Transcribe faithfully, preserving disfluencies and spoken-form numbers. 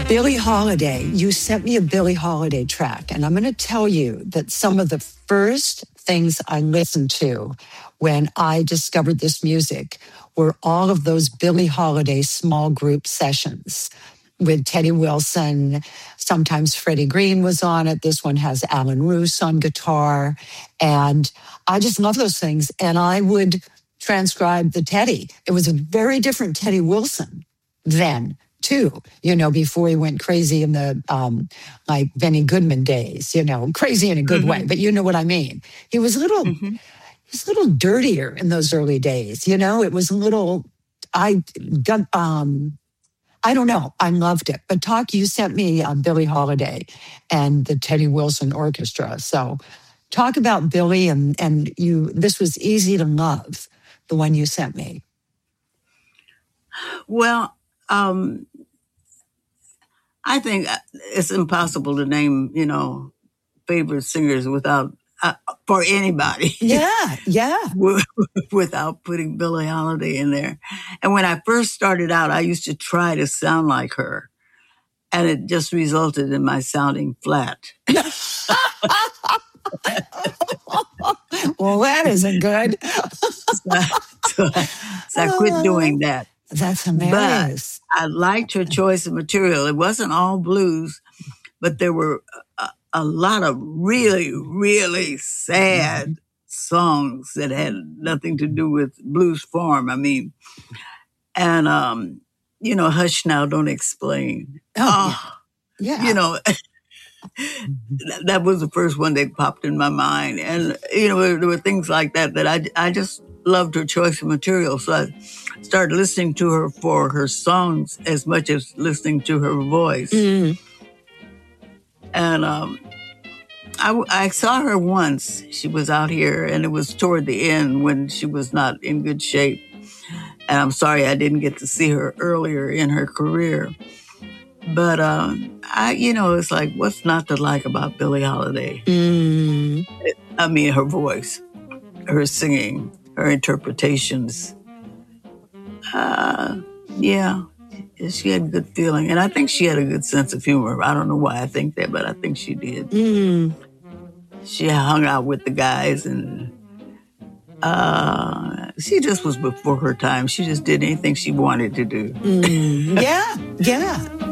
Billie Holiday, you sent me a Billie Holiday track, and I'm going to tell you that some of the first things I listened to when I discovered this music were all of those Billie Holiday small group sessions with Teddy Wilson. Sometimes Freddie Green was on it. This one has Alan Roos on guitar. And I just love those things. And I would transcribe the Teddy. It was a very different Teddy Wilson then, too, you know, before he went crazy in the, um, like, Benny Goodman days, you know, crazy in a good mm-hmm. way, but you know what I mean. He was a little, mm-hmm. he was a little dirtier in those early days, you know, it was a little, I got, um, I don't know, I loved it. But talk, you sent me uh, Billie Holiday and the Teddy Wilson Orchestra. So talk about Billie, and, and you, this was easy to love, the one you sent me. Well, um, I think it's impossible to name, you know, favorite singers without, uh, for anybody. Yeah, yeah. Without putting Billie Holiday in there. And when I first started out, I used to try to sound like her. And it just resulted in my sounding flat. Well, that isn't good. so, so, so I quit doing that. That's hilarious. But I liked her choice of material. It wasn't all blues, but there were a, a lot of really, really sad songs that had nothing to do with blues form. I mean, and, um, you know, Hush Now, Don't Explain. Oh, oh yeah. You know, that, that was the first one that popped in my mind. And, you know, there were things like that that I, I just loved her choice of material. So I started listening to her for her songs as much as listening to her voice. Mm. And um, I, I saw her once. She was out here, and it was toward the end when she was not in good shape. And I'm sorry I didn't get to see her earlier in her career. But, uh, I, you know, it's like, what's not to like about Billie Holiday? Mm. I mean, her voice, her singing, her interpretations. Uh, yeah, she had a good feeling. And I think she had a good sense of humor. I don't know why I think that, but I think she did. Mm. She hung out with the guys, and uh, she just was before her time. She just did anything she wanted to do. Mm. Yeah, yeah.